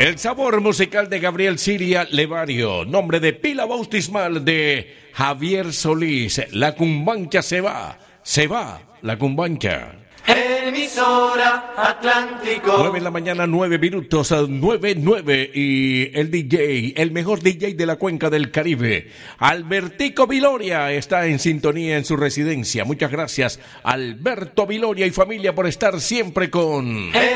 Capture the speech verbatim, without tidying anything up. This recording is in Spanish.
El sabor musical de Gabriel Siria Levario, nombre de pila bautismal de Javier Solís. La cumbancha se va, se va la cumbancha. Emisora Atlántico. Nueve en la mañana, nueve minutos, nueve, nueve. Y el D J, el mejor D J de la cuenca del Caribe, Albertico Viloria, está en sintonía en su residencia. Muchas gracias, Alberto Viloria y familia, por estar siempre con...